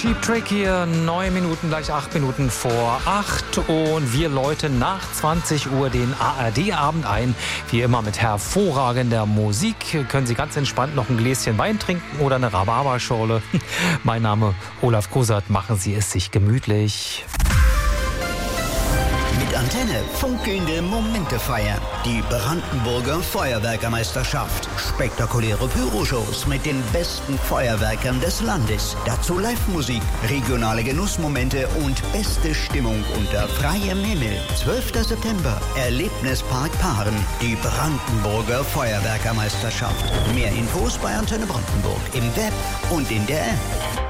Cheap Trick hier, 9 Minuten, gleich 8 Minuten vor 8 und wir läuten nach 20 Uhr den ARD-Abend ein. Wie immer mit hervorragender Musik. Können Sie ganz entspannt noch ein Gläschen Wein trinken oder eine Rhabarberschorle. Mein Name Olaf Kosert, machen Sie es sich gemütlich. Mit Antenne funkelnde Momente feiern. Die Brandenburger Feuerwerkermeisterschaft. Spektakuläre Pyroshows mit den besten Feuerwerkern des Landes. Dazu Live-Musik, regionale Genussmomente und beste Stimmung unter freiem Himmel. 12. September, Erlebnispark Paaren. Die Brandenburger Feuerwerkermeisterschaft. Mehr Infos bei Antenne Brandenburg im Web und in der App.